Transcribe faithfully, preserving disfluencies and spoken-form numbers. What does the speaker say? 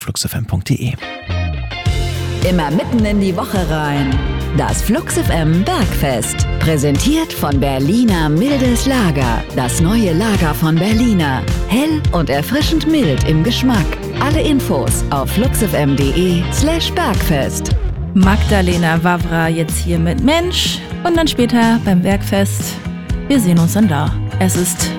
fluxfm punkt de. Immer mitten in die Woche rein. Das Flux F M Bergfest. Präsentiert von Berliner Mildes Lager. Das neue Lager von Berliner. Hell und erfrischend mild im Geschmack. Alle Infos auf fluxfm.de slash Bergfest. Magdalena Wawra jetzt hier mit Mensch und dann später beim Bergfest. Wir sehen uns dann da. Es ist